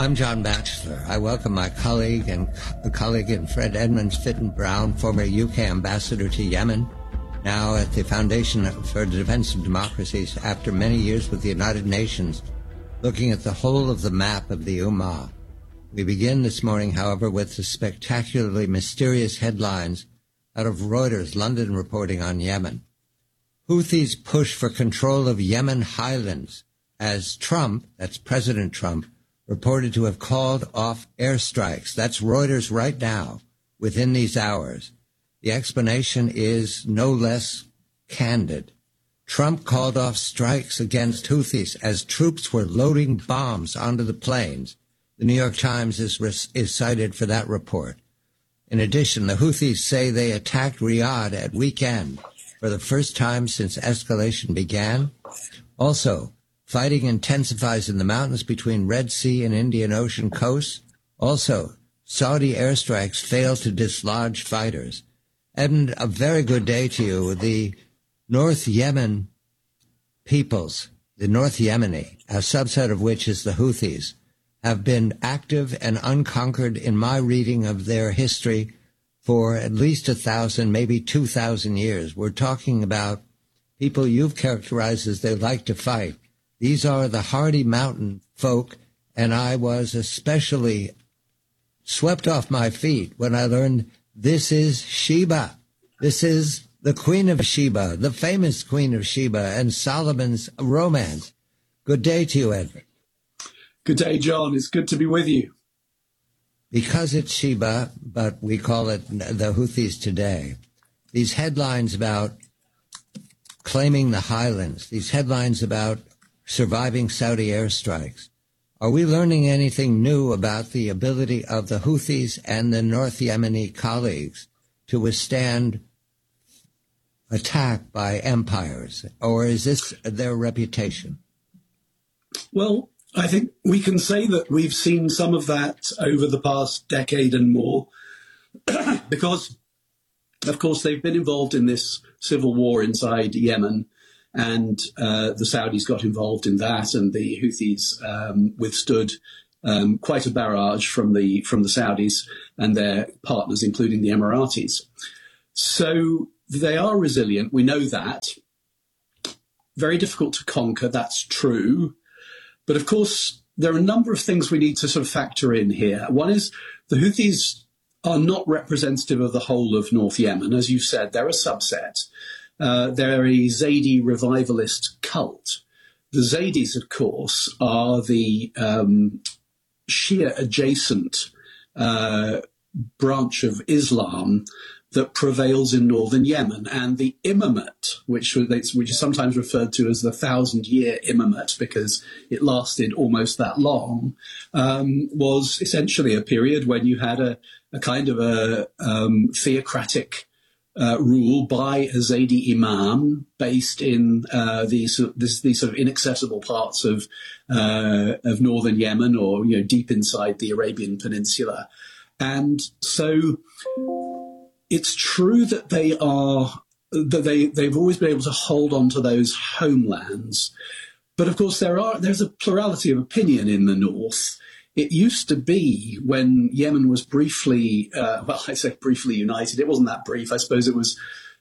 I'm John Batchelor. I welcome my colleague and Fred Edmunds Fitton Brown, former UK ambassador to Yemen, now at the Foundation for the Defense of Democracies after many years with the United Nations, looking at the whole of the map of the Ummah. We begin this morning, however, with the spectacularly mysterious headlines out of Reuters, London, reporting on Yemen. Houthis push for control of Yemen highlands as Trump, that's President Trump, reported to have called off airstrikes. That's Reuters right now, within these hours. The explanation is no less candid. Trump called off strikes against Houthis as troops were loading bombs onto the planes. The New York Times is cited for that report. In addition, the Houthis say they attacked Riyadh at weekend for the first time since escalation began. Also, fighting intensifies in the mountains between Red Sea and Indian Ocean coasts. Also, Saudi airstrikes fail to dislodge fighters. Edmund, a very good day to you. The North Yemen peoples, the North Yemeni, a subset of which is the Houthis, have been active and unconquered in my reading of their history for at least 1,000, maybe 2,000 years. We're talking about people you've characterized as they like to fight. These are the hardy mountain folk, and I was especially swept off my feet when I learned this is Sheba. This is the Queen of Sheba, the famous Queen of Sheba, and Solomon's romance. Good day to you, Edward. Good day, John. It's good to be with you. Because it's Sheba, but we call it the Houthis today, these headlines about claiming the highlands, these headlines about surviving Saudi airstrikes, are we learning anything new about the ability of the Houthis and the North Yemeni colleagues to withstand attack by empires? Or is this their reputation? Well, I think we can say that we've seen some of that over the past decade and more, because, of course, they've been involved in this civil war inside Yemen, and the Saudis got involved in that, and the Houthis withstood quite a barrage from the Saudis and their partners, including the Emiratis. So they are resilient. We know that. Very difficult to conquer. That's true. But of course, there are a number of things we need to sort of factor in here. One is the Houthis are not representative of the whole of North Yemen. As you said, they're a subset. They're a Zaidi revivalist cult. The Zaidis, of course, are the Shia-adjacent branch of Islam that prevails in northern Yemen. And the Imamate, which is sometimes referred to as the 1,000-year Imamate because it lasted almost that long, was essentially a period when you had a kind of a theocratic rule by a Zaidi imam based in these sort of inaccessible parts of northern Yemen, or deep inside the Arabian Peninsula. And so it's true that they've always been able to hold on to those homelands. But of course, there's a plurality of opinion in the north. It used to be, when Yemen was briefly, I say briefly united, it wasn't that brief. I suppose it was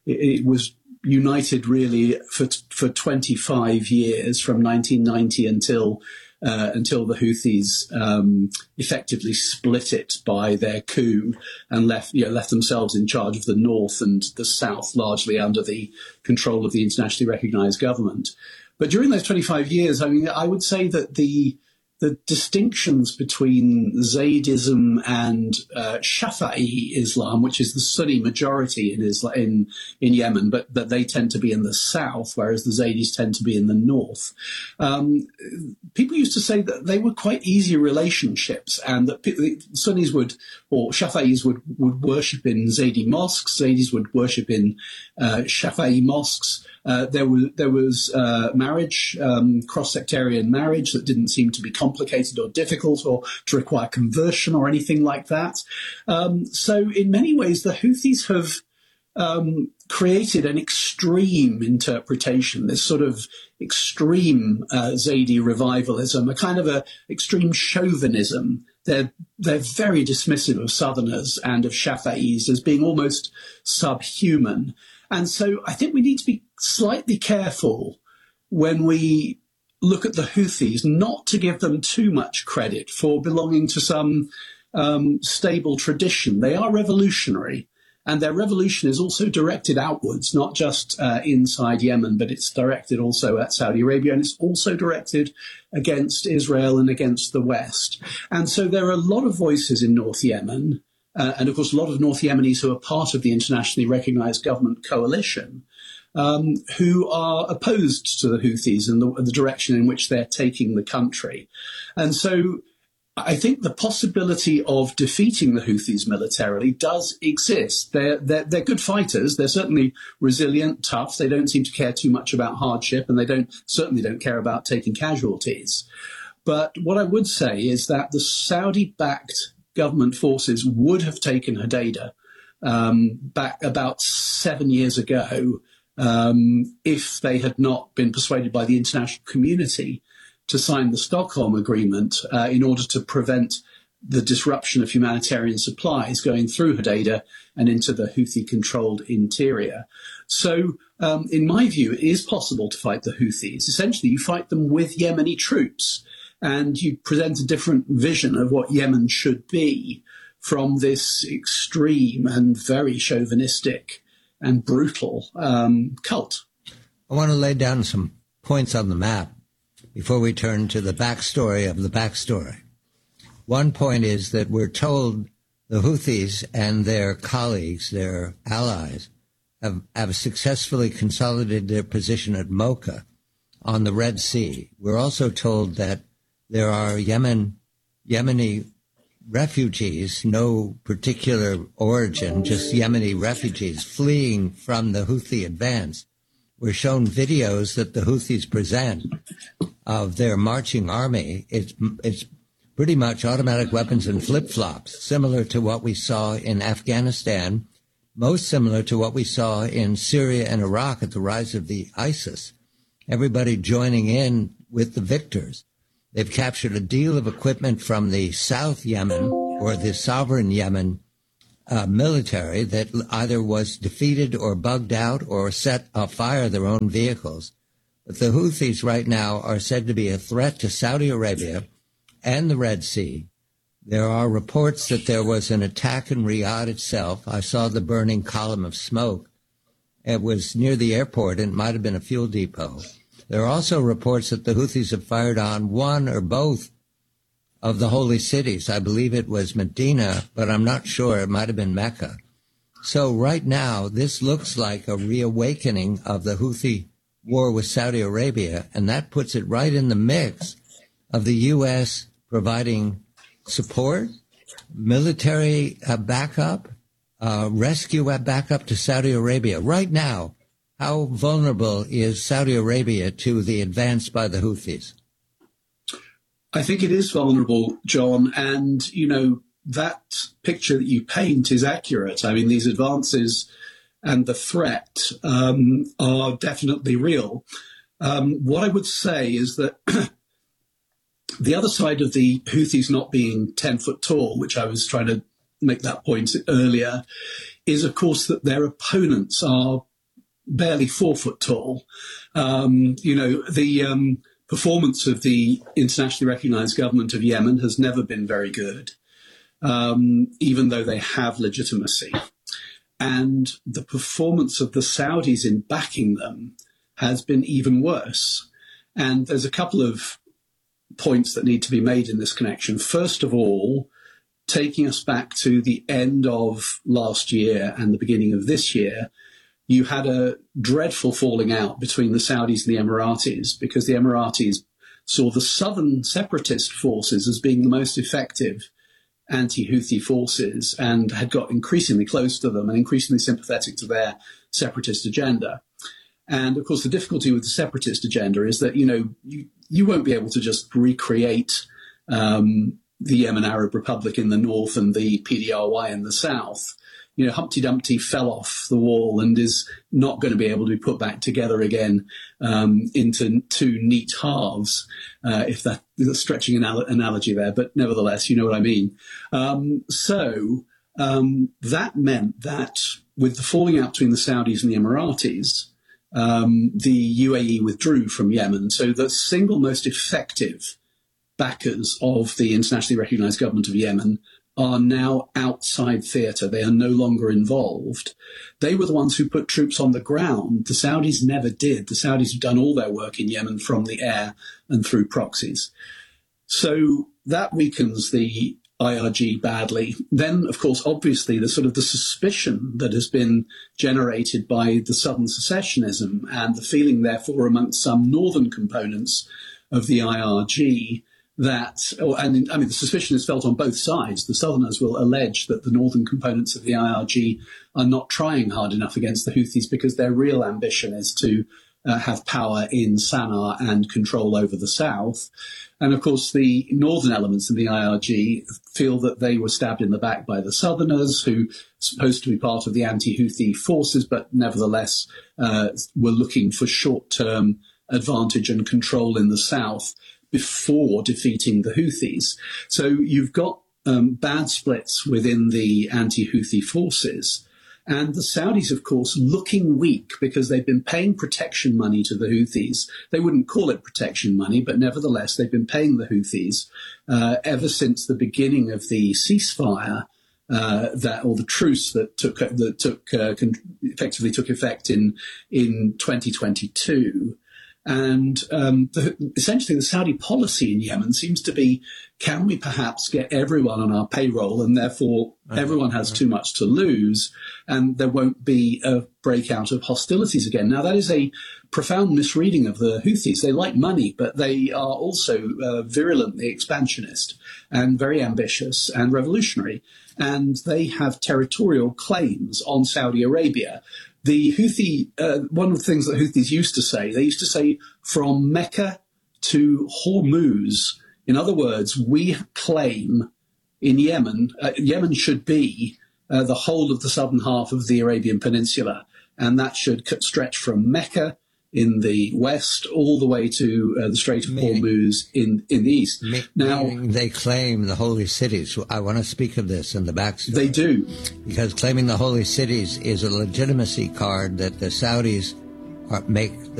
united really for 25 years, from 1990 until the Houthis effectively split it by their coup and left themselves in charge of the north and the south, largely under the control of the internationally recognized government. But during those 25 years, I would say that the distinctions between Zaydism and Shafi'i Islam, which is the Sunni majority in Yemen, but they tend to be in the south, whereas the Zaydis tend to be in the north. People used to say that they were quite easy relationships, and that Sunnis or Shafi'is would worship in Zaydi mosques, Zaydis would worship in Shafi'i mosques. There was marriage, cross-sectarian marriage that didn't seem to be complicated or difficult or to require conversion or anything like that. So in many ways, the Houthis created an extreme interpretation, this sort of extreme Zaidi revivalism, a kind of a extreme chauvinism. They're very dismissive of Southerners and of Shafa'is as being almost subhuman. And so I think we need to be slightly careful when we look at the Houthis, not to give them too much credit for belonging to some stable tradition. They are revolutionary. And their revolution is also directed outwards, not just inside Yemen, but it's directed also at Saudi Arabia, and it's also directed against Israel and against the West. And so there are a lot of voices in North Yemen, and of course a lot of North Yemenis who are part of the internationally recognized government coalition, who are opposed to the Houthis and the direction in which they're taking the country. And so I think the possibility of defeating the Houthis militarily does exist. They're good fighters. They're certainly resilient, tough. They don't seem to care too much about hardship, and they certainly don't care about taking casualties. But what I would say is that the Saudi-backed government forces would have taken Hodeidah back about 7 years ago if they had not been persuaded by the international community to sign the Stockholm Agreement in order to prevent the disruption of humanitarian supplies going through Hodeidah and into the Houthi-controlled interior. So, in my view, it is possible to fight the Houthis. Essentially, you fight them with Yemeni troops, and you present a different vision of what Yemen should be from this extreme and very chauvinistic and brutal cult. I want to lay down some points on the map before we turn to the backstory of the backstory. One point is that we're told the Houthis and their colleagues, their allies, have successfully consolidated their position at Mocha on the Red Sea. We're also told that there are Yemeni refugees, no particular origin, just Yemeni refugees fleeing from the Houthi advance. We're shown videos that the Houthis present of their marching army. It's pretty much automatic weapons and flip-flops, similar to what we saw in Afghanistan, most similar to what we saw in Syria and Iraq at the rise of the ISIS. Everybody joining in with the victors. They've captured a deal of equipment from the South Yemen, or the sovereign Yemen, military that either was defeated or bugged out or set afire their own vehicles. But the Houthis right now are said to be a threat to Saudi Arabia and the Red Sea. There are reports that there was an attack in Riyadh itself. I saw the burning column of smoke. It was near the airport, and it might have been a fuel depot. There are also reports that the Houthis have fired on one or both of the holy cities. I believe it was Medina, but I'm not sure. It might have been Mecca. So right now, this looks like a reawakening of the Houthi war with Saudi Arabia, and that puts it right in the mix of the U.S. providing support, military backup, rescue backup to Saudi Arabia. Right now, how vulnerable is Saudi Arabia to the advance by the Houthis? I think it is vulnerable, John, and, that picture that you paint is accurate. I mean, these advances and the threat are definitely real. What I would say is that the other side of the Houthis not being 10 foot tall, which I was trying to make that point earlier, is, of course, that their opponents are barely 4 foot tall. The performance of the internationally recognized government of Yemen has never been very good, even though they have legitimacy. And the performance of the Saudis in backing them has been even worse. And there's a couple of points that need to be made in this connection. First of all, taking us back to the end of last year and the beginning of this year, you had a dreadful falling out between the Saudis and the Emiratis, because the Emiratis saw the southern separatist forces as being the most effective anti-Houthi forces and had got increasingly close to them and increasingly sympathetic to their separatist agenda. And, of course, the difficulty with the separatist agenda is that, you won't be able to just recreate the Yemen Arab Republic in the north and the PDRY in the south. Humpty Dumpty fell off the wall and is not going to be able to be put back together again into two neat halves, if that's a stretching analogy there, but nevertheless, you know what I mean. So that meant that with the falling out between the Saudis and the Emiratis, the UAE withdrew from Yemen. So the single most effective backers of the internationally recognized government of Yemen are now outside theatre. They are no longer involved. They were the ones who put troops on the ground. The Saudis never did. The Saudis have done all their work in Yemen from the air and through proxies. So that weakens the IRG badly. Then, of course, obviously, the suspicion that has been generated by the Southern secessionism and the feeling, therefore, amongst some northern components of the IRG the suspicion is felt on both sides. The Southerners will allege that the northern components of the IRG are not trying hard enough against the Houthis because their real ambition is to have power in Sana'a and control over the south. And of course, the northern elements of the IRG feel that they were stabbed in the back by the Southerners, who are supposed to be part of the anti-Houthi forces, but nevertheless were looking for short-term advantage and control in the south before defeating the Houthis. So you've got bad splits within the anti-Houthi forces. And the Saudis, of course, looking weak because they've been paying protection money to the Houthis. They wouldn't call it protection money, but nevertheless, they've been paying the Houthis ever since the beginning of the ceasefire, the truce that effectively took effect in 2022. And essentially the Saudi policy in Yemen seems to be, can we perhaps get everyone on our payroll, and therefore everyone has too much to lose and there won't be a breakout of hostilities again. Now, that is a profound misreading of the Houthis. They like money, but they are also virulently expansionist and very ambitious and revolutionary. And they have territorial claims on Saudi Arabia. The Houthi, one of the things that Houthis used to say from Mecca to Hormuz. In other words, we claim in Yemen, Yemen should be the whole of the southern half of the Arabian Peninsula, and that should stretch from Mecca in the west all the way to the Strait of Hormuz in the east. Now, they claim the holy cities. I want to speak of this in the backstory. They do. Because claiming the holy cities is a legitimacy card that the Saudis make